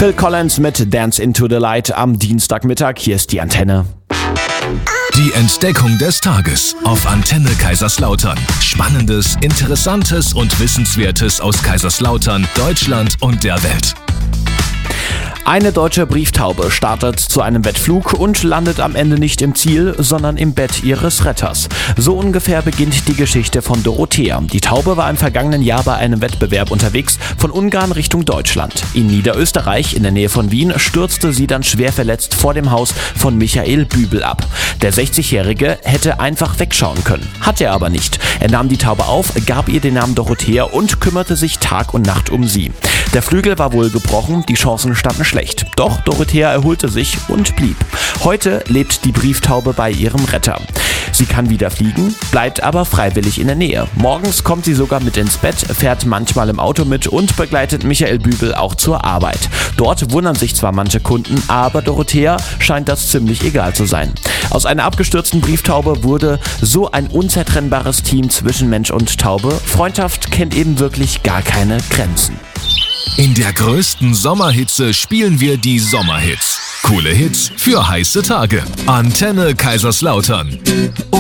Phil Collins mit Dance into the Light am Dienstagmittag. Hier ist die Antenne. Die Entdeckung des Tages auf Antenne Kaiserslautern. Spannendes, Interessantes und Wissenswertes aus Kaiserslautern, Deutschland und der Welt. Eine deutsche Brieftaube startet zu einem Wettflug und landet am Ende nicht im Ziel, sondern im Bett ihres Retters. So ungefähr beginnt die Geschichte von Dorothea. Die Taube war im vergangenen Jahr bei einem Wettbewerb unterwegs, von Ungarn Richtung Deutschland. In Niederösterreich, in der Nähe von Wien, stürzte sie dann schwer verletzt vor dem Haus von Michael Bübel ab. Der 60-Jährige hätte einfach wegschauen können, hat er aber nicht. Er nahm die Taube auf, gab ihr den Namen Dorothea und kümmerte sich Tag und Nacht um sie. Der Flügel war wohl gebrochen, die Chancen standen schlecht. Doch Dorothea erholte sich und blieb. Heute lebt die Brieftaube bei ihrem Retter. Sie kann wieder fliegen, bleibt aber freiwillig in der Nähe. Morgens kommt sie sogar mit ins Bett, fährt manchmal im Auto mit und begleitet Michael Bübel auch zur Arbeit. Dort wundern sich zwar manche Kunden, aber Dorothea scheint das ziemlich egal zu sein. Aus einer abgestürzten Brieftaube wurde so ein unzertrennbares Team zwischen Mensch und Taube. Freundschaft kennt eben wirklich gar keine Grenzen. In der größten Sommerhitze spielen wir die Sommerhits. Coole Hits für heiße Tage. Antenne Kaiserslautern.